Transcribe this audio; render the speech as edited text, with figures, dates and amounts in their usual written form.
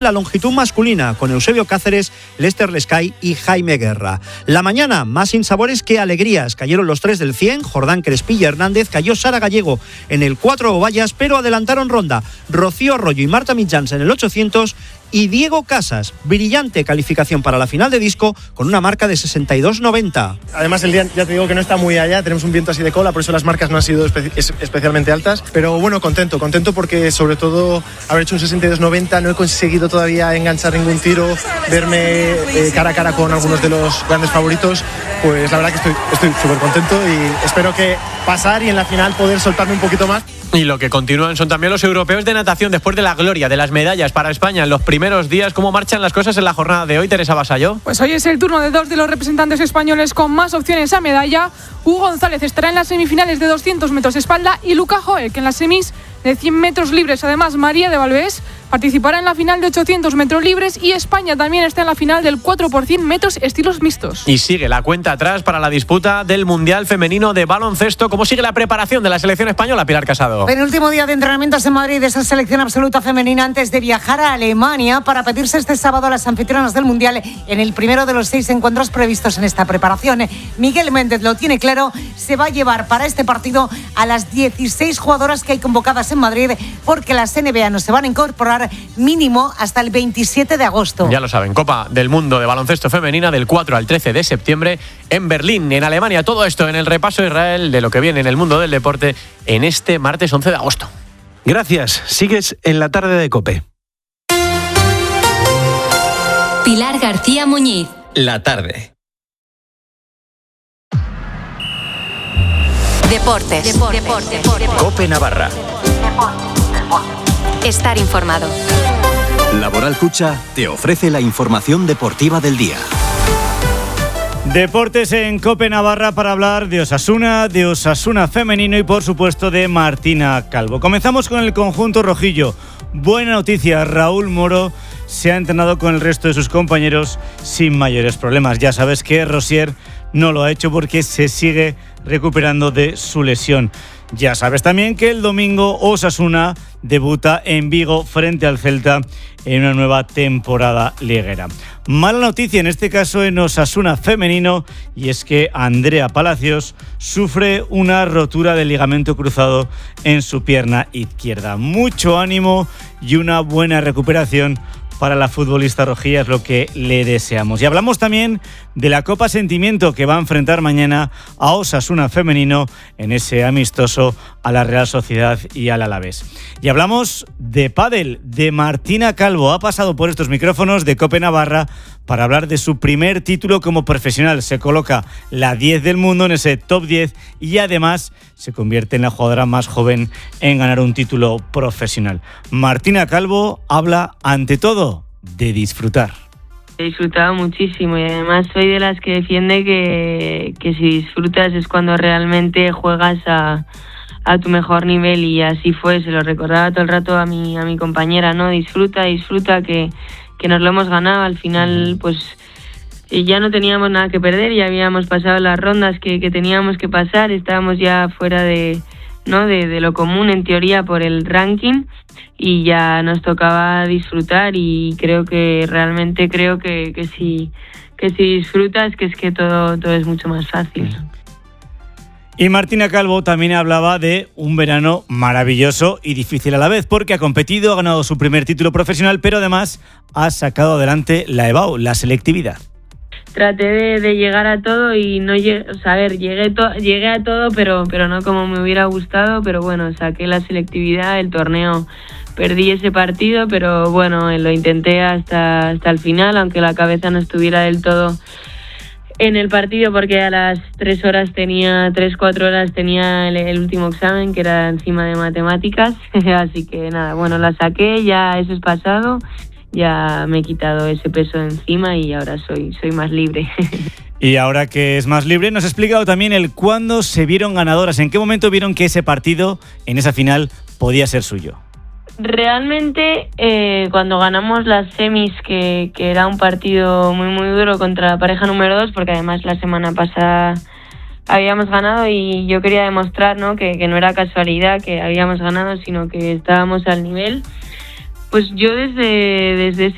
la longitud masculina, con Eusebio Cáceres, Lester Lescay y Jaime Guerra. La mañana, más sinsabores que alegrías. Cayeron los 3 del 100, Jordán Crespilla Hernández, cayó Sara Gallego en el 4 Ovallas, pero adelantaron ronda Rocío Arroyo y Marta Mitjans en el 800 y Diego Casas, brillante calificación para la final de disco con una marca de 62.90. Además el día ya te digo que no está muy allá, tenemos un viento así de cola, por eso las marcas no han sido especialmente altas, pero bueno, contento porque sobre todo haber hecho un 62.90, no he conseguido todavía enganchar ningún tiro, verme cara a cara con algunos de los grandes favoritos, pues la verdad que estoy súper contento y espero que pasar y en la final poder soltarme un poquito más. Y lo que continúan son también los europeos de natación después de la gloria de las medallas para España en los primeros días. ¿Cómo marchan las cosas en la jornada de hoy, Teresa Vasallo? Pues hoy es el turno de 2 de los representantes españoles con más opciones a medalla. Hugo González estará en las semifinales de 200 metros espalda y Luca Joel, que en las semis de 100 metros libres. Además, María de Valdés participará en la final de 800 metros libres y España también está en la final del 4 por 100 metros estilos mixtos. Y sigue la cuenta atrás para la disputa del Mundial Femenino de Baloncesto. ¿Cómo sigue la preparación de la selección española, Pilar Casado? Penúltimo día de entrenamientos en Madrid de esa selección absoluta femenina antes de viajar a Alemania para pedirse este sábado a las anfitrionas del Mundial en el primero de los 6 encuentros previstos en esta preparación. Miguel Méndez lo tiene claro, se va a llevar para este partido a las 16 jugadoras que hay convocadas en Madrid porque las NBA no se van a incorporar mínimo hasta el 27 de agosto. Ya lo saben, Copa del Mundo de Baloncesto Femenina del 4 al 13 de septiembre en Berlín, en Alemania. Todo esto en el repaso Israel de lo que viene en el mundo del deporte en este martes 11 de agosto. Gracias. Sigues en la tarde de COPE. Pilar García Muñiz. La tarde. Deportes. COPE Navarra. Estar informado. Laboral Cucha te ofrece la información deportiva del día. Deportes en COPE Navarra para hablar de Osasuna femenino y por supuesto de Martina Calvo. Comenzamos con el conjunto rojillo. Buena noticia, Raúl Moro se ha entrenado con el resto de sus compañeros sin mayores problemas. Ya sabes que Rosier no lo ha hecho porque se sigue recuperando de su lesión. Ya sabes también que el domingo Osasuna debuta en Vigo frente al Celta en una nueva temporada liguera. Mala noticia en este caso en Osasuna femenino, y es que Andrea Palacios sufre una rotura del ligamento cruzado en su pierna izquierda. Mucho ánimo y una buena recuperación para la futbolista rojilla, es lo que le deseamos. Y hablamos también de la Copa Sentimiento que va a enfrentar mañana a Osasuna femenino en ese amistoso a la Real Sociedad y al Alavés. Y hablamos de pádel, de Martina Calvo. Ha pasado por estos micrófonos de COPE Navarra para hablar de su primer título como profesional. Se coloca la 10 del mundo en ese top 10 y además se convierte en la jugadora más joven en ganar un título profesional. Martina Calvo habla ante todo de disfrutar. He disfrutado muchísimo y además soy de las que defiende que si disfrutas es cuando realmente juegas a tu mejor nivel, y así fue. Se lo recordaba todo el rato a mi compañera, ¿no? Disfruta que nos lo hemos ganado. Al final pues ya no teníamos nada que perder, ya habíamos pasado las rondas que teníamos que pasar, estábamos ya fuera de lo común en teoría por el ranking y ya nos tocaba disfrutar, y realmente creo que si disfrutas, que es que todo es mucho más fácil. Y Martina Calvo también hablaba de un verano maravilloso y difícil a la vez, porque ha competido, ha ganado su primer título profesional, pero además ha sacado adelante la EBAU, la selectividad. Traté de llegar a todo y no llegué a todo, pero no como me hubiera gustado. Pero bueno, saqué la selectividad, el torneo perdí ese partido, pero bueno, lo intenté hasta el final, aunque la cabeza no estuviera del todo en el partido, porque a las 4 horas tenía el último examen, que era encima de matemáticas. Así que nada, bueno, la saqué, ya eso es pasado. Ya me he quitado ese peso de encima y ahora soy más libre. Y ahora que es más libre, nos ha explicado también el cuándo se vieron ganadoras, en qué momento vieron que ese partido, en esa final, podía ser suyo. Realmente cuando ganamos las semis, que era un partido muy muy duro contra la pareja número 2, porque además la semana pasada habíamos ganado y yo quería demostrar, ¿no?, que no era casualidad que habíamos ganado, sino que estábamos al nivel. Pues yo desde ese